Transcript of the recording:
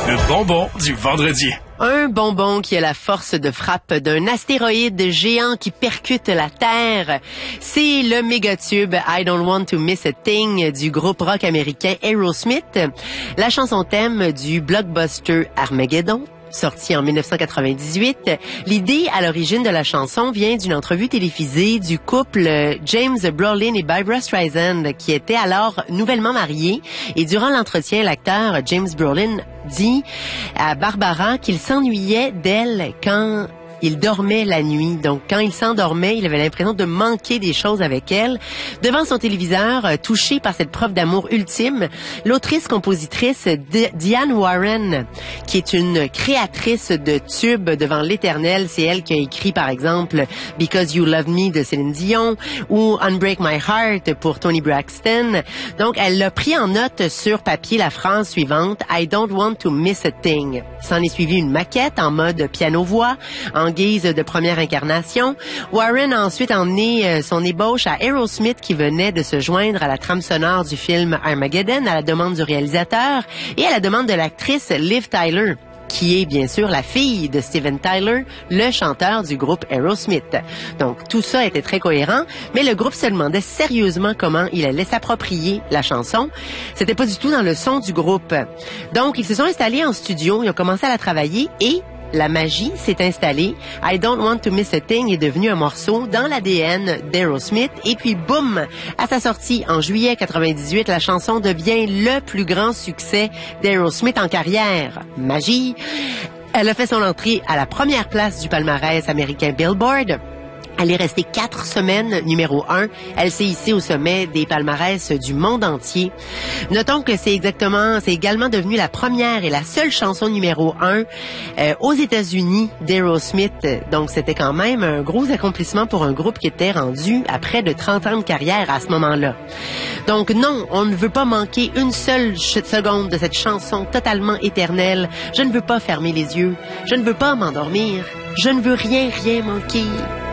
Le bonbon du vendredi. Un bonbon qui a la force de frappe d'un astéroïde géant qui percute la Terre. C'est le méga-tube I Don't Want to Miss a Thing du groupe rock américain Aerosmith. La chanson thème du blockbuster Armageddon, sorti en 1998. L'idée à l'origine de la chanson vient d'une entrevue télévisée du couple James Brolin et Barbra Streisand, qui étaient alors nouvellement mariés. Et durant l'entretien, l'acteur James Brolin dit à Barbara qu'il s'ennuyait d'elle quand il dormait la nuit. Donc, quand il s'endormait, il avait l'impression de manquer des choses avec elle. Devant son téléviseur, touché par cette preuve d'amour ultime, l'autrice-compositrice Diane Warren, qui est une créatrice de tubes devant l'éternel, c'est elle qui a écrit, par exemple, Because You Love Me de Céline Dion ou Unbreak My Heart pour Toni Braxton. Donc, elle a pris en note sur papier la phrase suivante, I don't want to miss a thing. S'en est suivi une maquette en mode piano-voix, en guise de première incarnation. Warren a ensuite emmené son ébauche à Aerosmith qui venait de se joindre à la trame sonore du film Armageddon à la demande du réalisateur et à la demande de l'actrice Liv Tyler, qui est bien sûr la fille de Steven Tyler, le chanteur du groupe Aerosmith. Donc tout ça était très cohérent, mais le groupe se demandait sérieusement comment il allait s'approprier la chanson. C'était pas du tout dans le son du groupe. Donc ils se sont installés en studio, ils ont commencé à la travailler et la magie s'est installée. I Don't Want to Miss a Thing est devenu un morceau dans l'ADN d'Aerosmith. Et puis, boum! À sa sortie en juillet 98, la chanson devient le plus grand succès d'Aerosmith en carrière. Magie! Elle a fait son entrée à la première place du palmarès américain Billboard. Elle est restée 4 semaines numéro 1. Elle s'est hissée au sommet des palmarès du monde entier. Notons que c'est également devenu la première et la seule chanson numéro 1 aux États-Unis d'Aerosmith. Donc c'était quand même un gros accomplissement pour un groupe qui était rendu à près de 30 ans de carrière à ce moment-là. Donc non, on ne veut pas manquer une seule seconde de cette chanson totalement éternelle. Je ne veux pas fermer les yeux. Je ne veux pas m'endormir. Je ne veux rien manquer.